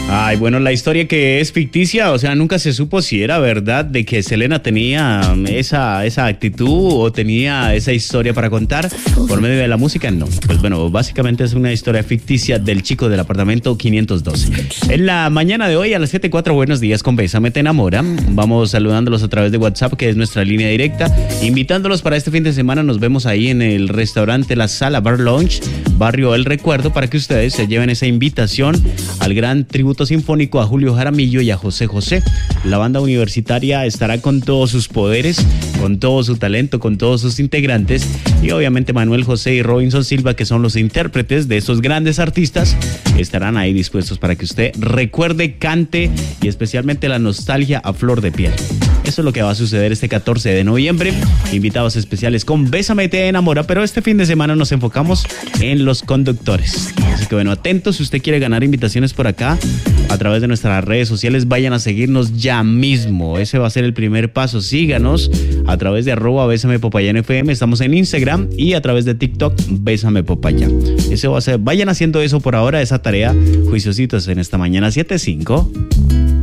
Ay, bueno, la historia que es ficticia, o sea, nunca se supo si era verdad de que Selena tenía esa actitud o tenía esa historia para contar por medio de la música, no. Pues bueno, básicamente es una historia ficticia del chico del apartamento 512. En la mañana de hoy a las 7:04, buenos días con Bésame Te Enamora. Vamos saludándolos a través de WhatsApp, que es nuestra línea directa, invitándolos para este fin de semana. Nos vemos ahí en el restaurante La Sala Bar Lounge, Barrio El Recuerdo, para que ustedes se lleven esa invitación al gran tributo sinfónico a Julio Jaramillo y a José José. La banda universitaria estará con todos sus poderes, con todo su talento, con todos sus integrantes, y obviamente Manuel José y Robinson Silva, que son los intérpretes de esos grandes artistas, estarán ahí dispuestos para que usted recuerde, cante y especialmente la nostalgia a flor de piel. Eso es lo que va a suceder este 14 de noviembre. Invitados especiales con Bésame Te Enamora, pero este fin de semana nos enfocamos en los conductores. Así que bueno, atentos, si usted quiere ganar invitaciones por acá a través de nuestras redes sociales, vayan a seguirnos ya mismo. Ese va a ser el primer paso. Síganos a través de @Bésame Popayán FM. Estamos en Instagram y a través de TikTok, Bésame Popayán. Ese va a ser, vayan haciendo eso por ahora, esa tarea, juiciositos en esta mañana 7:05.